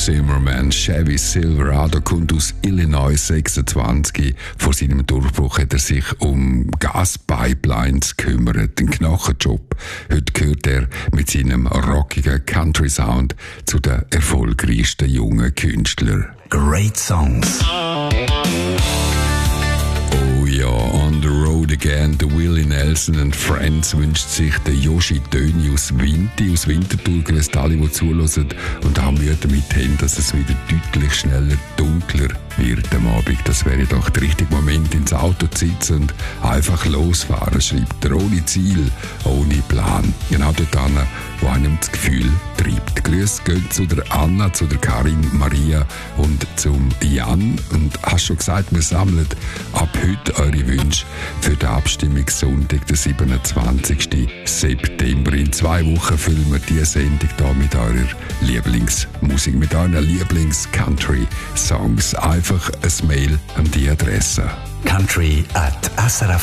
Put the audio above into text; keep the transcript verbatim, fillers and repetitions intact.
Zimmerman. Chevy Silverado kommt aus Illinois, sechsundzwanzig. Vor seinem Durchbruch hat er sich um Gaspipelines gekümmert, einen Knochenjob. Heute gehört er mit seinem rockigen Country-Sound zu den erfolgreichsten jungen Künstlern. Great Songs. Oh ja, On the Road Again, der Willie Nelson and Friends wünscht sich der Joshi Töni aus Winti, aus Winterthur. Grüßt alle, die zuhören und auch Mühe damit haben, dass es wieder deutlich schneller dunkler wird am Abend. Das wäre doch der richtige Moment, ins Auto zu sitzen und einfach losfahren, schreibt er, ohne Ziel, ohne Plan. Genau dort an, wo einem das Gefühl treibt. Grüße gehen zu der Anna, zu der Karin, Maria und zum Jan. Und hast schon gesagt, wir sammeln ab heute eure Wünsche für den Abstimmungssonntag, den siebenundzwanzigsten September. In zwei Wochen füllen wir diese Sendung hier mit eurer Lieblingsmusik, mit euren Lieblings-Country-Songs. Einfach ein Mail an die Adresse country at s r f